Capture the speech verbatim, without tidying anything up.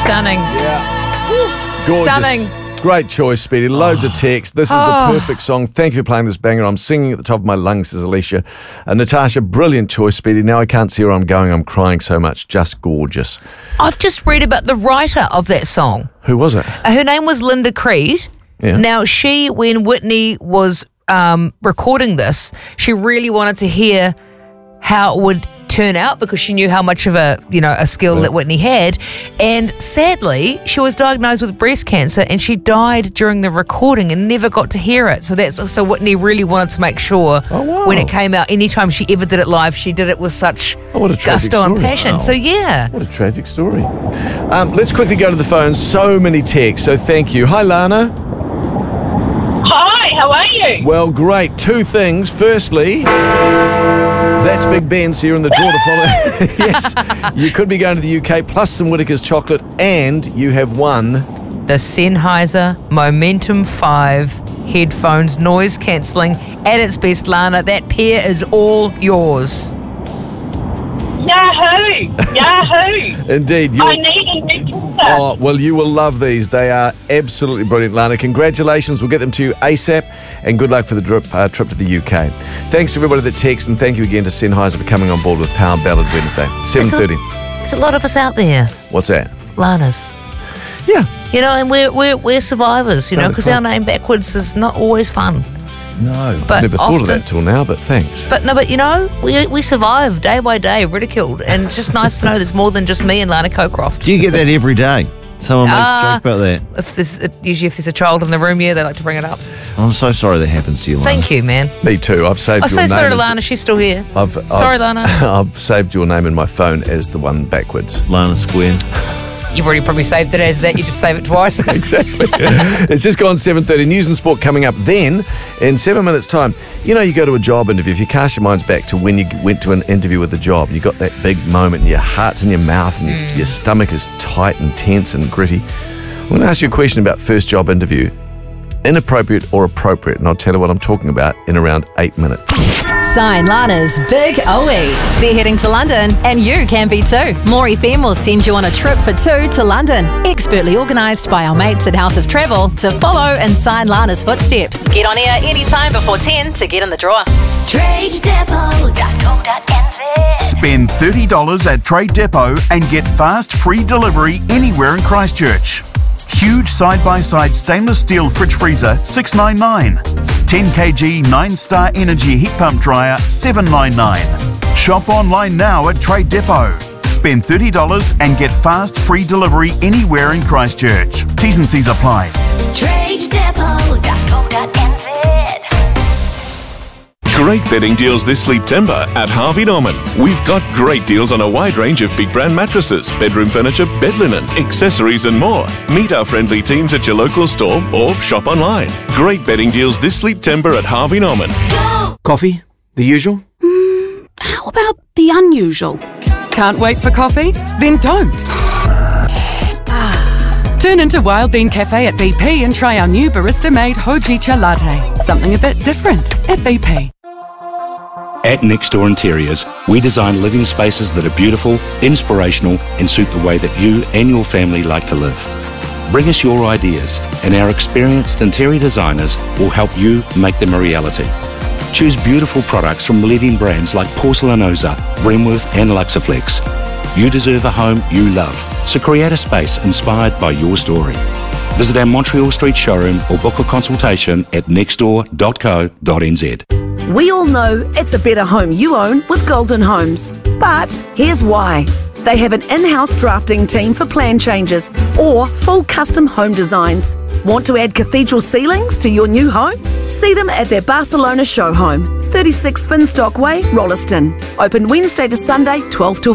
Stunning. Yeah. Gorgeous. Stunning. Great choice, Speedy. Loads oh. of text. This is oh. the perfect song. Thank you for playing this banger. I'm singing at the top of my lungs, says Alicia. Uh, Natasha, brilliant choice, Speedy. Now I can't see where I'm going. I'm crying so much. Just gorgeous. I've just read about the writer of that song. Who was it? Uh, her name was Linda Creed. Yeah. Now, she, when Whitney was um, recording this, she really wanted to hear how it would turn out because she knew how much of a, you know, a skill yeah. that Whitney had. And sadly, she was diagnosed with breast cancer and she died during the recording and never got to hear it. So that's so Whitney really wanted to make sure oh, wow. when it came out, anytime she ever did it live, she did it with such oh, what a gusto story. and passion. Wow. So yeah. What a tragic story. Um, let's quickly go to the phone. So many texts, so thank you. Hi, Lana. Hi, how are you? Well, great. Two things. Firstly, that's Big Ben, so you're in the draw to follow. Yes, you could be going to the U K, plus some Whittaker's chocolate, and you have won the Sennheiser Momentum five headphones, noise cancelling at its best, Lana. That pair is all yours. Yahoo! Yahoo! Indeed. You're... I need a new printer. Oh, well, you will love these. They are absolutely brilliant, Lana. Congratulations. We'll get them to you ASAP, and good luck for the trip, uh, trip to the U K. Thanks to everybody that texted, and thank you again to Sennheiser for coming on board with Power Ballad Wednesday, seven thirty. There's a lot of us out there. What's that? Lanas. Yeah. You know, and we're, we're, we're survivors, you know, because our name backwards is not always fun. No, but I've never often, thought of that till now, but thanks. But no, but you know, we we survive day by day, ridiculed, and it's just nice to know there's more than just me and Lana Cocroft. Do you get that every day? Someone makes uh, a joke about that. If there's usually if there's a child in the room, yeah, they like to bring it up. I'm so sorry that happens to you, Lana. Thank you, man. Me too. I've saved I your say name. sorry to Lana. She's still here. I've, sorry, I've, Lana. I've saved your name in my phone as the one backwards. Lana Square. You've already probably saved it as that. You just save it twice. Exactly. It's just gone seven thirty. News and sport coming up then in seven minutes' time. You know, you go to a job interview. If you cast your minds back to when you went to an interview with a job, you got that big moment and your heart's in your mouth and mm. your stomach is tight and tense and gritty. I'm going to ask you a question about first job interview. Inappropriate or appropriate? And I'll tell you what I'm talking about in around eight minutes. Sign Lana's Big O E. They're heading to London, and you can be too. More F M will send you on a trip for two to London. Expertly organised by our mates at House of Travel to follow and sign Lana's footsteps. Get on air anytime before ten to get in the draw. trade depot dot co dot n z. Spend thirty dollars at Trade Depot and get fast free delivery anywhere in Christchurch. Huge side-by-side stainless steel fridge freezer, six ninety-nine. ten kilogram nine-star energy heat pump dryer, seven ninety-nine. Shop online now at Trade Depot. Spend thirty dollars and get fast free delivery anywhere in Christchurch. T's and C's apply. trade depot dot co dot n z. Great bedding deals this September at Harvey Norman. We've got great deals on a wide range of big brand mattresses, bedroom furniture, bed linen, accessories and more. Meet our friendly teams at your local store or shop online. Great bedding deals this September at Harvey Norman. Go! Coffee? The usual? Mm, how about the unusual? Can't wait for coffee? Then don't. Turn into Wild Bean Cafe at B P and try our new barista-made Hojicha latte. Something a bit different at B P. At Next Door Interiors, we design living spaces that are beautiful, inspirational, and suit the way that you and your family like to live. Bring us your ideas, and our experienced interior designers will help you make them a reality. Choose beautiful products from leading brands like Porcelanosa, Bremworth, and Luxaflex. You deserve a home you love, so create a space inspired by your story. Visit our Montreal Street showroom or book a consultation at next door dot co dot n z. We all know it's a better home you own with Golden Homes. But here's why. They have an in-house drafting team for plan changes or full custom home designs. Want to add cathedral ceilings to your new home? See them at their Barcelona show home, thirty-six Finstock Way, Rolleston. Open Wednesday to Sunday, twelve till